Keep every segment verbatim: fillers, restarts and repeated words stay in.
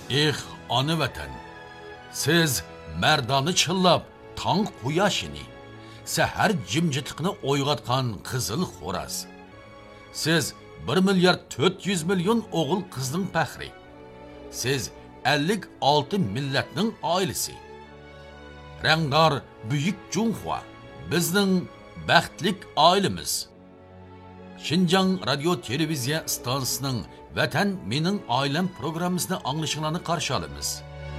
Eh, ana vatan. Siz merdani chillab, tong quyoshini, sahar jimjitiqni o'yg'atgan qizil xo'raz. Siz bir milyard to'rt yuz million o'g'il qizning faxri. Siz ellik olti millatning oilasi. Rangdor buyuk Junxua bizning baxtlik oilamiz. Şinjan Radio Televiziya stansiyasining Vatan mening oilam programmasini anglashinglarni qarshi olamiz.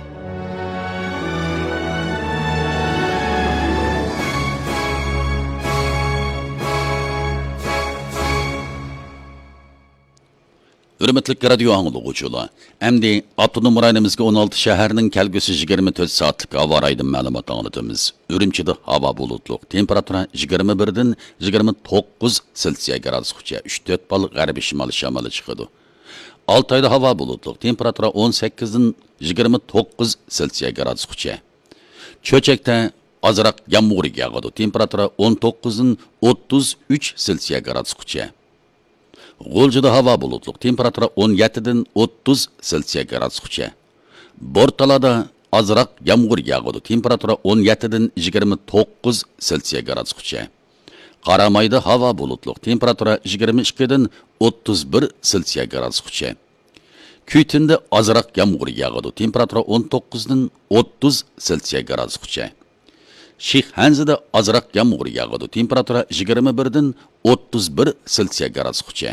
Hürmetli radio anglaguvchilar, endi Abdunum rayonimizga o'n olti shaharning kelgusi yigirma to'rt soatlik havo rayidin ma'lumot anglatamiz. Urumchida havo bulutliq, temperatura yigirma bir dan yigirma to'qqiz Selsiya gradusgacha, uch to'rt bal g'arbiy shimoliy shamoli chiqadi. Altayda havo bulutliq, temperatura o'n sakkiz dan yigirma to'qqiz Selsiya gradusgacha. Cho'chakda ozroq yomg'ir yog'adi, temperatura o'n to'qqiz dan o'ttiz uch Selsiya gradusgacha. G'o'ljida havo bulutliq, temperatura o'n yetti dan o'ttiz Selsiya gradusgacha. Bortalada ozroq yomg'ir yog'adi, temperatura o'n yetti dan yigirma to'qqiz Selsiya gradusgacha. Qaramayda havo bulutliq, temperatura yigirma ikki dan o'ttiz bir Selsiya gradusgacha. Kuytinda ozroq yomg'ir yog'adi, temperatura o'n to'qqiz dan o'ttiz Selsiya gradusgacha. Shixhanzida ozroq yomg'ir yog'adi, temperatura yigirma bir dan o'ttiz bir Selsiya gradusgacha.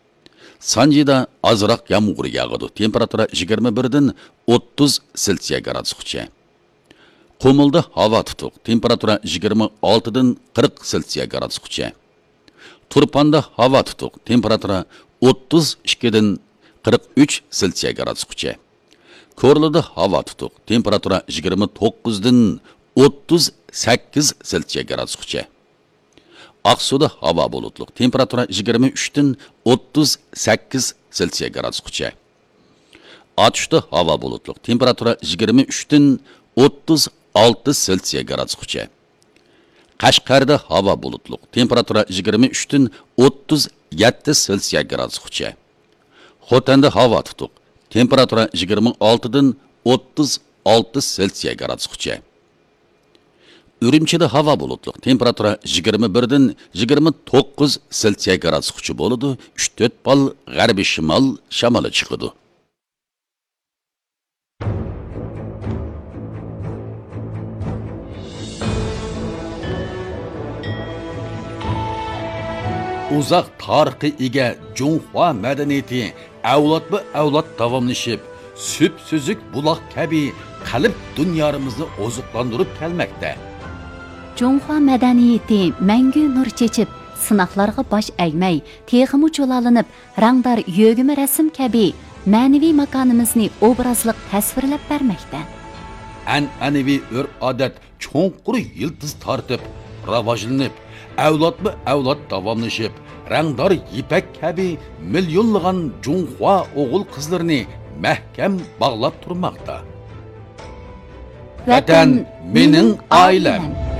Sanjida ozroq yomg'ir yog'adi, temperatura yigirma bir dan o'ttiz Selsiya gradusgacha. Qumulda havo tutuq, temperatura yigirma olti dan qirq Selsiya gradusgacha. Turpanda havo tutuq, temperatura o'ttiz ikki dan qirq uch Selsiya gradusgacha. Ko'rlida havo tutuq, temperatura yigirma to'qqiz dan o'ttiz sakkiz Selsiya gradusgacha. Aqsuda havo bulutliq, temperatura yigirma uch dan o'ttiz sakkiz Selsiya gradusgacha. Atishda havo bulutliq, temperatura yigirma uch dan o'ttiz olti Selsiya gradusgacha. Qashqarda havo bulutliq, temperatura yigirma uch dan o'ttiz yetti Selsiya gradusgacha. Xotanda havo tutuq, temperatura yigirma olti dan o'ttiz olti Selsiya gradusgacha. Urumchida havo bulutliq, temperatura yigirma bir dan yigirma to'qqiz Selsiya gradusgacha bo'ladi, uch to'rt bal g'arbiy shimol shamoli chiqadi. Uzoq tarixga ega Junxua madaniyati avlodma avlod davomlashib, süp-süzük buloq kabi qalb dunyomizni oziqlantirib kelmoqda. Junxua madaniyati mangu nur chechib, sinoqlarga bosh egmay, texmi cho'lalinib, rangdor yo'g'imi rasm kabi ma'naviy makonimizni obrazliq tasvirlab bermoqda. An'anaviy urf-odat cho'nqur yildiz tortib, rivojlanib, avlodma avlod davomlashib, rangdor ipak kabi millionlagan Junxua o'g'il qizlarini mahkam bog'lab turmoqda. Vatan mening oilam.